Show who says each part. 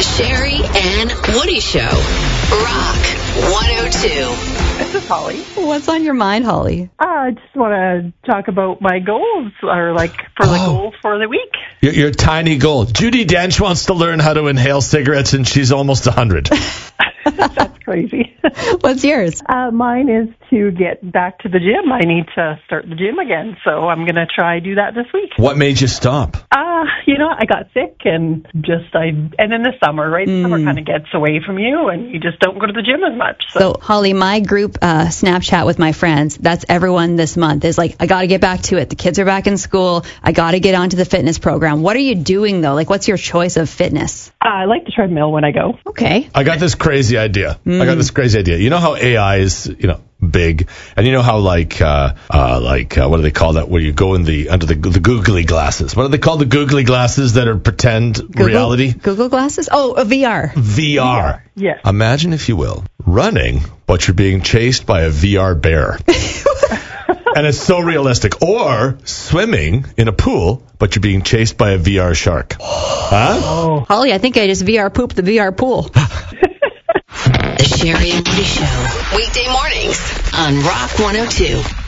Speaker 1: Sherry and Woody Show. Rock 102.
Speaker 2: This is Holly.
Speaker 3: What's on your mind, Holly?
Speaker 2: I just want to talk about my goals, or the goals for the week.
Speaker 4: Your tiny goal. Judi Dench wants to learn how to inhale cigarettes, and she's almost 100.
Speaker 2: That's crazy.
Speaker 3: What's yours?
Speaker 2: Mine is to get back to the gym. I need to start the gym again, so I'm going to try do that this week.
Speaker 4: What made you stop?
Speaker 2: I got sick, and in the summer, right? Summer kind of gets away from you, and you just don't go to the gym as much.
Speaker 3: So Holly, my group Snapchat with my friends, that's everyone this month, is like, I got to get back to it. The kids are back in school. I got to get onto the fitness program. What are you doing, though? Like, what's your choice of fitness?
Speaker 2: I like the treadmill when I go.
Speaker 3: Okay.
Speaker 4: I got this crazy idea. You know how AI is, big, and you know how what do they call that where you go under the googly glasses? What are they called? The googly glasses that are pretend reality?
Speaker 3: Google glasses? Oh, a VR.
Speaker 4: VR.
Speaker 2: Yes.
Speaker 4: Imagine, if you will, running, but you're being chased by a VR bear. And it's so realistic. Or swimming in a pool, but you're being chased by a VR shark. Huh?
Speaker 2: Oh.
Speaker 3: Holly, I think I just VR pooped the VR pool.
Speaker 1: The Sherry and Woody Show. Weekday mornings on Rock 102.